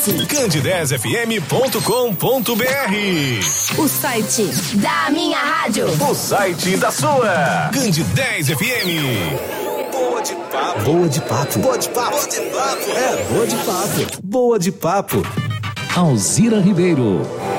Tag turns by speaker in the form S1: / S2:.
S1: Acesse
S2: candidezfm.com.br,
S1: o site da minha rádio,
S2: o site da sua. Candidez FM.
S3: Boa de papo.
S4: Boa de papo.
S3: Boa de papo.
S4: É, boa de papo. Boa de papo.
S5: Alzira Ribeiro.